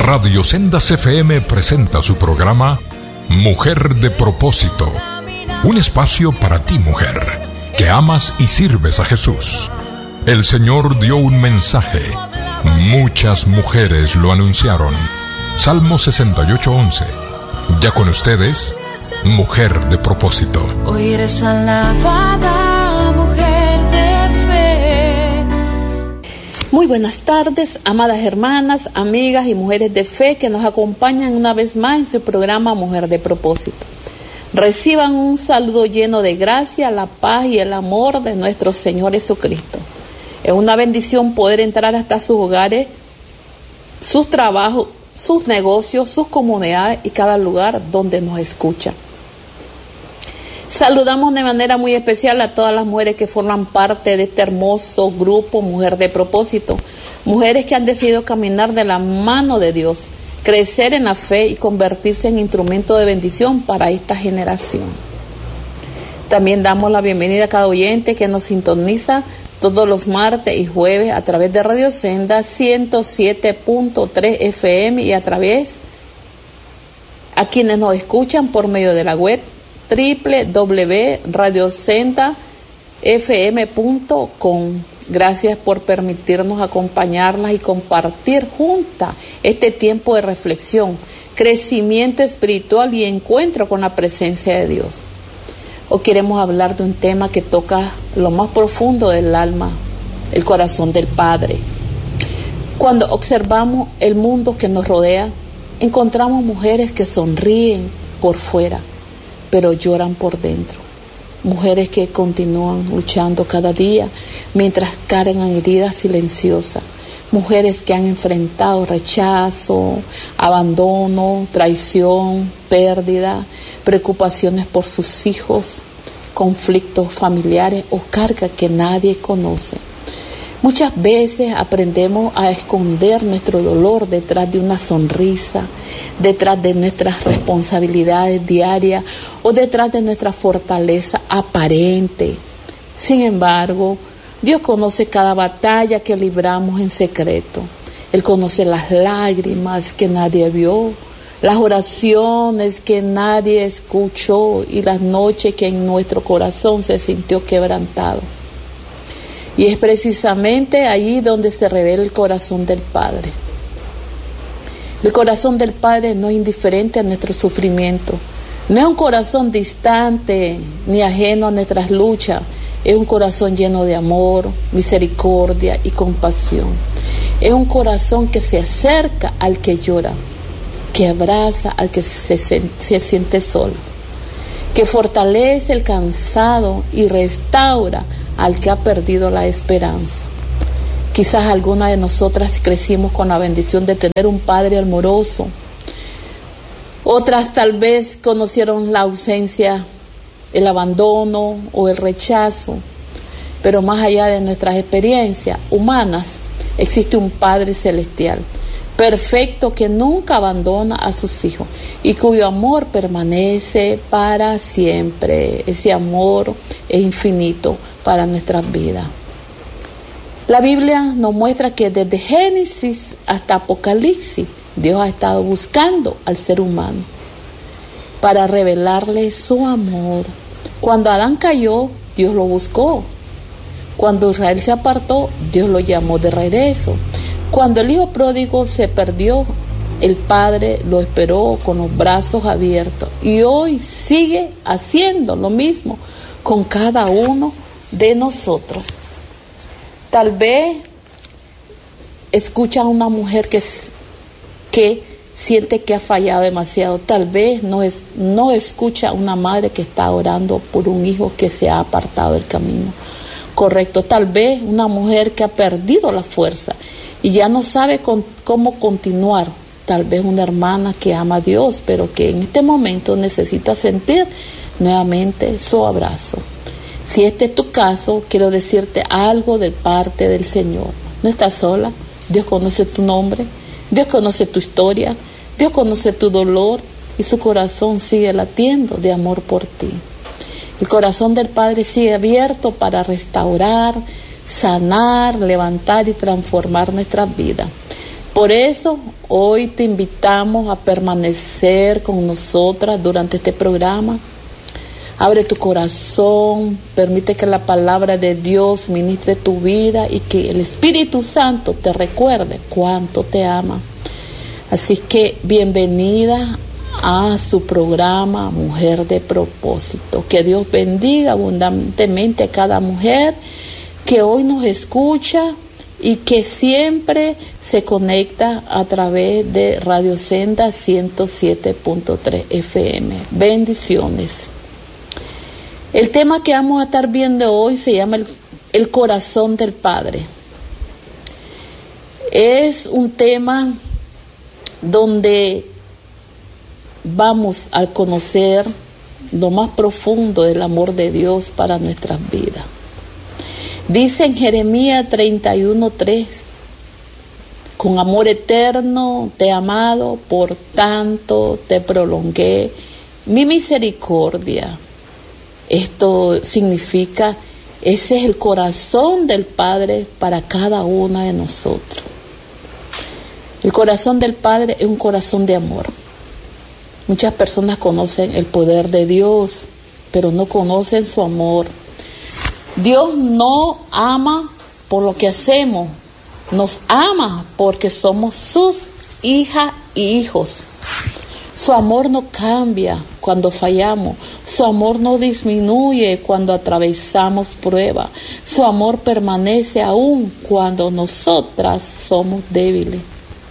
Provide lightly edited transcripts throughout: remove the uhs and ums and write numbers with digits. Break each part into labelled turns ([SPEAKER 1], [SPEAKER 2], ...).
[SPEAKER 1] Radio Sendas FM presenta su programa Mujer de Propósito. Un espacio para ti, mujer, que amas y sirves a Jesús. El Señor dio un mensaje. Muchas mujeres lo anunciaron. Salmo 68:11. Ya con ustedes, Mujer de Propósito.
[SPEAKER 2] Hoy eres alabada, mujer de fe.
[SPEAKER 3] Muy buenas tardes, amadas hermanas, amigas y mujeres de fe que nos acompañan una vez más en su programa Mujer de Propósito. Reciban un saludo lleno de gracia, la paz y el amor de nuestro Señor Jesucristo. Es una bendición poder entrar hasta sus hogares, sus trabajos, sus negocios, sus comunidades y cada lugar donde nos escuchan. Saludamos de manera muy especial a todas las mujeres que forman parte de este hermoso grupo Mujer de Propósito. Mujeres que han decidido caminar de la mano de Dios, crecer en la fe y convertirse en instrumento de bendición para esta generación. También damos la bienvenida a cada oyente que nos sintoniza todos los martes y jueves a través de Radio Senda 107.3 FM y a quienes nos escuchan por medio de la web www.radiosendafm.com. Gracias por permitirnos acompañarlas y compartir juntas este tiempo de reflexión, crecimiento espiritual y encuentro con la presencia de Dios. Hoy queremos hablar de un tema que toca lo más profundo del alma, el corazón del Padre. Cuando observamos el mundo que nos rodea, encontramos mujeres que sonríen por fuera, pero lloran por dentro. Mujeres que continúan luchando cada día mientras cargan heridas silenciosas. Mujeres que han enfrentado rechazo, abandono, traición, pérdida, preocupaciones por sus hijos, conflictos familiares o cargas que nadie conoce. Muchas veces aprendemos a esconder nuestro dolor detrás de una sonrisa, detrás de nuestras responsabilidades diarias o detrás de nuestra fortaleza aparente. Sin embargo, Dios conoce cada batalla que libramos en secreto. Él conoce las lágrimas que nadie vio, las oraciones que nadie escuchó y las noches que en nuestro corazón se sintió quebrantado. Y es precisamente allí donde se revela el corazón del Padre. El corazón del Padre no es indiferente a nuestro sufrimiento. No es un corazón distante ni ajeno a nuestras luchas. Es un corazón lleno de amor, misericordia y compasión. Es un corazón que se acerca al que llora, que abraza al que se siente solo, que fortalece el cansado y restaura al que ha perdido la esperanza. Quizás algunas de nosotras crecimos con la bendición de tener un padre amoroso. Otras tal vez conocieron la ausencia, el abandono o el rechazo. Pero más allá de nuestras experiencias humanas, existe un Padre celestial, perfecto, que nunca abandona a sus hijos y cuyo amor permanece para siempre. Ese amor es infinito para nuestras vidas. La Biblia nos muestra que desde Génesis hasta Apocalipsis, Dios ha estado buscando al ser humano para revelarle su amor. Cuando Adán cayó, Dios lo buscó. Cuando Israel se apartó, Dios lo llamó de regreso. Cuando el hijo pródigo se perdió, el Padre lo esperó con los brazos abiertos. Y hoy sigue haciendo lo mismo con cada uno de nosotros. Tal vez escucha a una mujer que siente que ha fallado demasiado. Tal vez no escucha a una madre que está orando por un hijo que se ha apartado del camino correcto. Tal vez una mujer que ha perdido la fuerza y ya no sabe cómo continuar. Tal vez una hermana que ama a Dios, pero que en este momento necesita sentir nuevamente su abrazo. Si este es tu caso, quiero decirte algo de parte del Señor. No estás sola. Dios conoce tu nombre. Dios conoce tu historia. Dios conoce tu dolor y su corazón sigue latiendo de amor por ti. El corazón del Padre sigue abierto para restaurar, sanar, levantar y transformar nuestras vidas. Por eso hoy te invitamos a permanecer con nosotras durante este programa. Abre tu corazón, permite que la palabra de Dios ministre tu vida y que el Espíritu Santo te recuerde cuánto te ama. Así que bienvenida a su programa Mujer de Propósito. Que Dios bendiga abundantemente a cada mujer que hoy nos escucha y que siempre se conecta a través de Radio Senda 107.3 FM. Bendiciones. El tema que vamos a estar viendo hoy se llama el corazón del Padre. Es un tema donde vamos a conocer lo más profundo del amor de Dios para nuestras vidas. Dice en Jeremías 31:3: con amor eterno te he amado, por tanto te prolongué mi misericordia. Esto significa, ese es el corazón del Padre para cada una de nosotros. El corazón del Padre es un corazón de amor. Muchas personas conocen el poder de Dios, pero no conocen su amor. Dios no ama por lo que hacemos, nos ama porque somos sus hijas y hijos. Su amor no cambia cuando fallamos, su amor no disminuye cuando atravesamos pruebas, su amor permanece aún cuando nosotras somos débiles.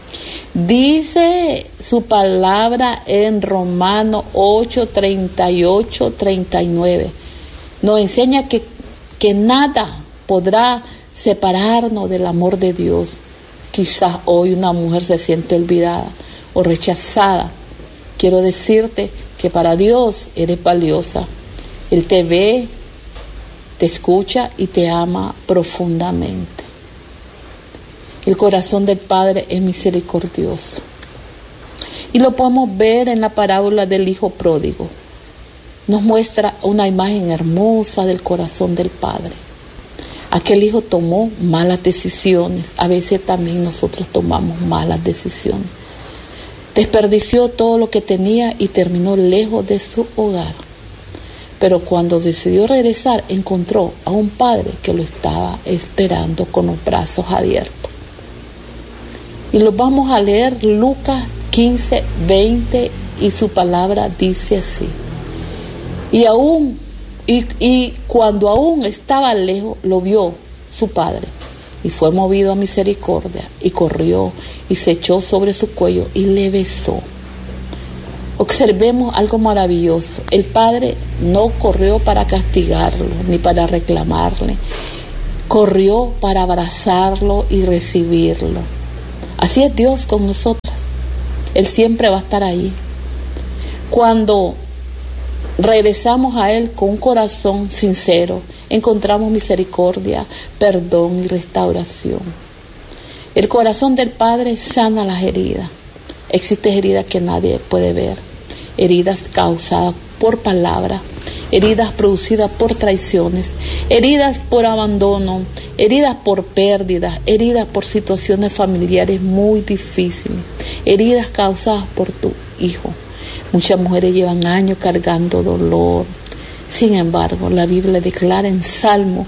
[SPEAKER 3] Dice su palabra en Romanos 8:38-39. Nos enseña que nada podrá separarnos del amor de Dios. Quizás hoy una mujer se siente olvidada o rechazada. Quiero decirte que para Dios eres valiosa. Él te ve, te escucha y te ama profundamente. El corazón del Padre es misericordioso. Y lo podemos ver en la parábola del hijo pródigo. Nos muestra una imagen hermosa del corazón del Padre. Aquel hijo tomó malas decisiones. A veces también nosotros tomamos malas decisiones. Desperdició todo lo que tenía y terminó lejos de su hogar. Pero cuando decidió regresar, encontró a un padre que lo estaba esperando con los brazos abiertos. Y lo vamos a leer Lucas 15:20, y su palabra dice así: y cuando aún estaba lejos, lo vio su padre, y fue movido a misericordia, y corrió y se echó sobre su cuello y le besó. Observemos algo maravilloso. El padre no corrió para castigarlo ni para reclamarle, corrió para abrazarlo y recibirlo. Así es Dios con nosotras. Él siempre va a estar ahí. Cuando regresamos a Él con un corazón sincero, encontramos misericordia, perdón y restauración. El corazón del Padre sana las heridas. Existen heridas que nadie puede ver. Heridas causadas por palabras, heridas producidas por traiciones, heridas por abandono, heridas por pérdidas, heridas por situaciones familiares muy difíciles, heridas causadas por tu hijo. Muchas mujeres llevan años cargando dolor. Sin embargo, la Biblia declara en Salmo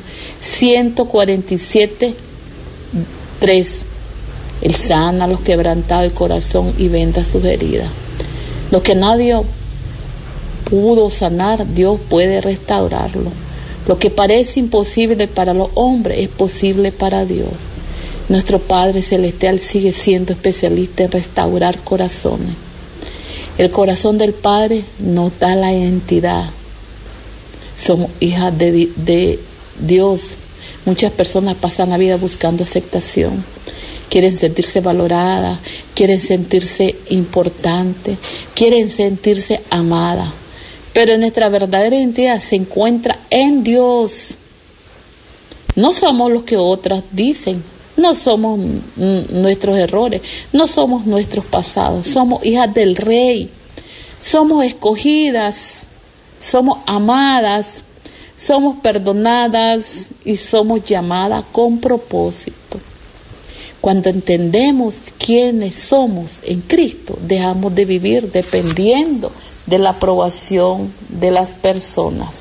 [SPEAKER 3] 147:3: Él sana a los quebrantados de corazón y venda sus heridas. Lo que nadie pudo sanar, Dios puede restaurarlo. Lo que parece imposible para los hombres es posible para Dios. Nuestro Padre Celestial sigue siendo especialista en restaurar corazones. El corazón del Padre nos da la identidad. Somos hijas de Dios. Muchas personas pasan la vida buscando aceptación. Quieren sentirse valoradas, quieren sentirse importantes, quieren sentirse amadas. Pero nuestra verdadera identidad se encuentra en Dios. No somos los que otras dicen, no somos nuestros errores, no somos nuestros pasados. Somos hijas del Rey, somos escogidas, somos amadas, somos perdonadas y somos llamadas con propósito. Cuando entendemos quiénes somos en Cristo, dejamos de vivir dependiendo de la aprobación de las personas.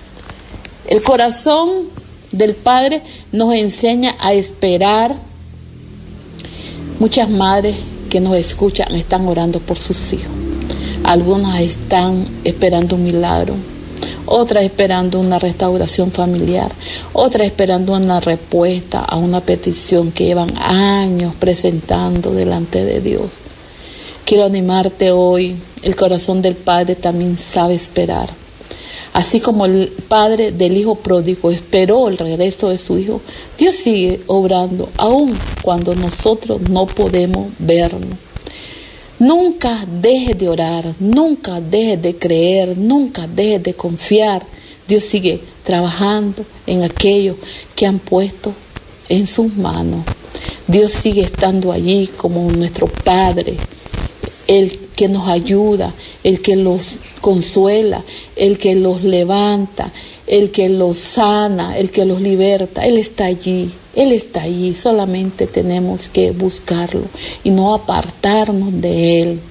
[SPEAKER 3] El corazón del Padre nos enseña a esperar. Muchas madres que nos escuchan están orando por sus hijos. Algunas están esperando un milagro, otras esperando una restauración familiar, otras esperando una respuesta a una petición que llevan años presentando delante de Dios. Quiero animarte hoy, el corazón del Padre también sabe esperar. Así como el padre del hijo pródigo esperó el regreso de su hijo, Dios sigue obrando, aun cuando nosotros no podemos verlo. Nunca dejes de orar, nunca dejes de creer, nunca dejes de confiar. Dios sigue trabajando en aquello que han puesto en sus manos. Dios sigue estando allí como nuestro Padre, el que nos ayuda, el que los consuela, el que los levanta, el que los sana, el que los liberta. Él está allí, solamente tenemos que buscarlo y no apartarnos de Él.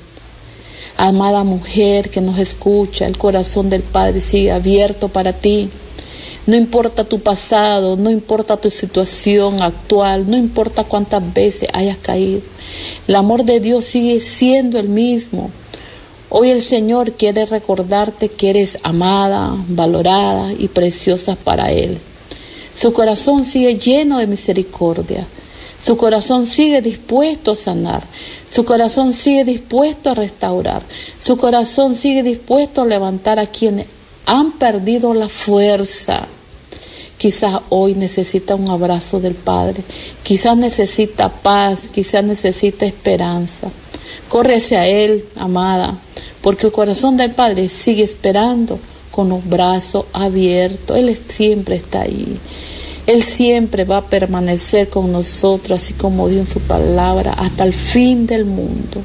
[SPEAKER 3] Amada mujer que nos escucha, el corazón del Padre sigue abierto para ti. No importa tu pasado, no importa tu situación actual, no importa cuántas veces hayas caído. El amor de Dios sigue siendo el mismo. Hoy el Señor quiere recordarte que eres amada, valorada y preciosa para Él. Su corazón sigue lleno de misericordia. Su corazón sigue dispuesto a sanar. Su corazón sigue dispuesto a restaurar. Su corazón sigue dispuesto a levantar a quienes han perdido la fuerza. Quizás hoy necesita un abrazo del Padre. Quizás necesita paz. Quizás necesita esperanza. Corre hacia Él, amada, porque el corazón del Padre sigue esperando con los brazos abiertos. Él siempre está ahí. Él siempre va a permanecer con nosotros, así como dio en su palabra, hasta el fin del mundo.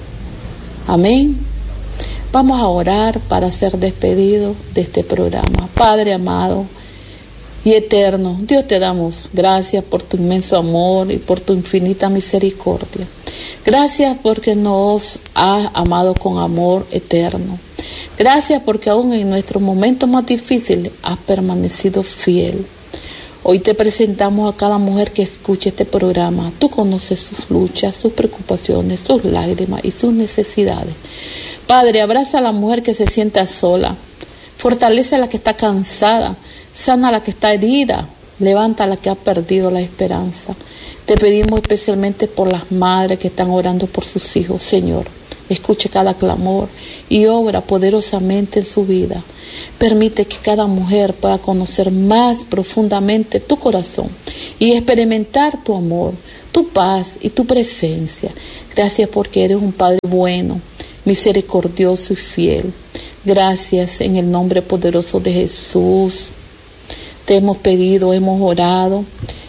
[SPEAKER 3] Amén. Vamos a orar para ser despedidos de este programa. Padre amado y eterno, Dios, te damos gracias por tu inmenso amor y por tu infinita misericordia. Gracias porque nos has amado con amor eterno. Gracias porque aún en nuestros momentos más difíciles has permanecido fiel. Hoy te presentamos a cada mujer que escuche este programa. Tú conoces sus luchas, sus preocupaciones, sus lágrimas y sus necesidades. Padre, abraza a la mujer que se sienta sola. Fortalece a la que está cansada. Sana a la que está herida. Levanta a la que ha perdido la esperanza. Te pedimos especialmente por las madres que están orando por sus hijos, Señor. Escuche cada clamor y obra poderosamente en su vida. Permite que cada mujer pueda conocer más profundamente tu corazón y experimentar tu amor, tu paz y tu presencia. Gracias porque eres un Padre bueno, misericordioso y fiel. Gracias en el nombre poderoso de Jesús. Te hemos pedido, hemos orado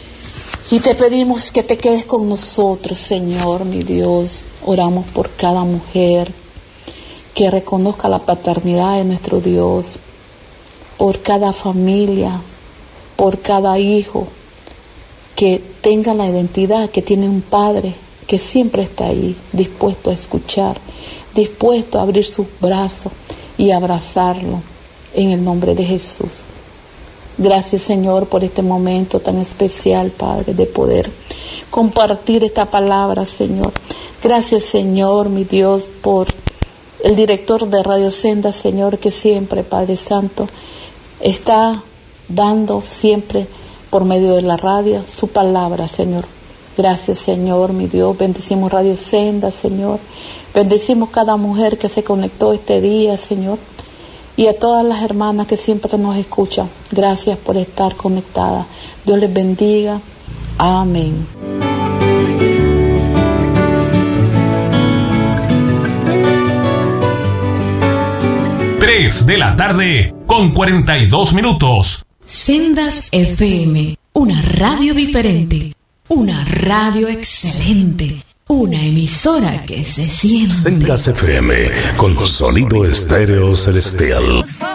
[SPEAKER 3] y te pedimos que te quedes con nosotros, Señor, mi Dios. Oramos por cada mujer que reconozca la paternidad de nuestro Dios, por cada familia, por cada hijo que tenga la identidad que tiene un Padre que siempre está ahí, dispuesto a escuchar, dispuesto a abrir sus brazos y abrazarlo en el nombre de Jesús. Gracias, Señor, por este momento tan especial, Padre, de poder compartir esta palabra, Señor. Gracias, Señor, mi Dios, por el director de Radio Senda, Señor, que siempre, Padre Santo, está dando siempre por medio de la radio su palabra, Señor. Gracias, Señor, mi Dios. Bendecimos Radio Senda, Señor. Bendecimos cada mujer que se conectó este día, Señor. Y a todas las hermanas que siempre nos escuchan. Gracias por estar conectadas. Dios les bendiga. Amén.
[SPEAKER 4] De la tarde con 42 minutos.
[SPEAKER 5] Sendas FM, una radio diferente, una radio excelente, una emisora que se siente.
[SPEAKER 4] Sendas FM con sonido estéreo celestial.